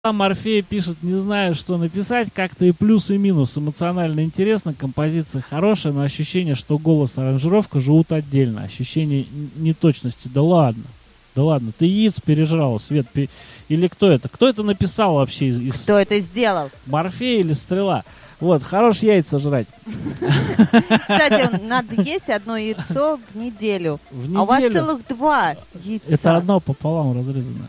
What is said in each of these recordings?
Морфей пишет, не знаю, что написать, как-то и плюс, и минус. Эмоционально интересно, композиция хорошая, но ощущение, что голос и аранжировка живут отдельно. Ощущение неточности. Да ладно, ты яиц пережрала, Свет. Или кто это? Кто это написал вообще? Кто это сделал? Морфей или Стрела? Вот, хорош яйца жрать. Кстати, надо есть одно яйцо в неделю. А у вас целых 2 яйца. Это одно пополам разрезанное.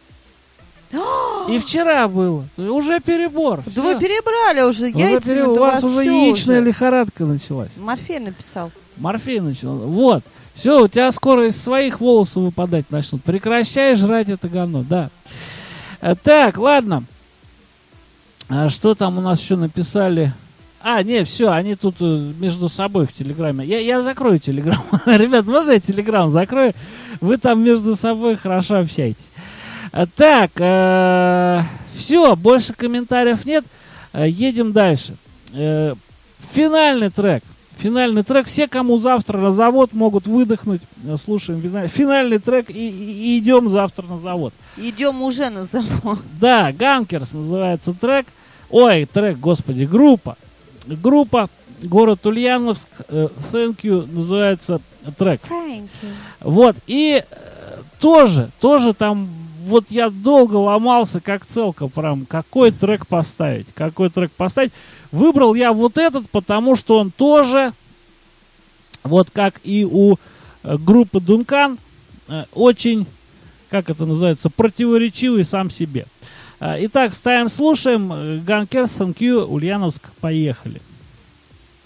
И вчера было. Уже перебор. Да вы перебрали уже яйца. У вас уже яичная лихорадка началась. Морфей написал. Морфей начал. Вот. Все, у тебя скоро из своих волосов выпадать начнут. Прекращай жрать это говно, да. Так, ладно. Что там у нас еще написали? Нет, все, они тут между собой в Телеграме. Я закрою Телеграм. Ребят, можно я Телеграм закрою? Вы там между собой хорошо общаетесь. Так, все, больше комментариев нет. Едем дальше. Финальный трек. Все, кому завтра на завод, могут выдохнуть. Слушаем финальный трек и идем завтра на завод. Идем уже на завод. Да, Ганкерс называется трек. Господи, группа. Город Ульяновск. Thank you называется трек. Thank you. Вот, и тоже там, вот я долго ломался, как целка, прям, какой трек поставить. Выбрал я вот этот, потому что он тоже, вот как и у группы Дункан, очень, как это называется, противоречивый сам себе. Итак, ставим, слушаем. Ганкерс, Thank you, Ульяновск, поехали.